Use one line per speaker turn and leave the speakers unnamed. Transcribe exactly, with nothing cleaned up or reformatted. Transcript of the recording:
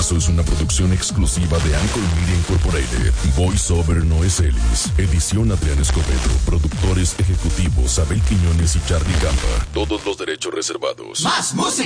Caso es una producción exclusiva de Anchor Media Incorporated. Voice Over Noé Celis. Edición Adrián Escobedo. Productores ejecutivos Abel Quiñones y Charlie Campa. Todos los derechos reservados.
Más música.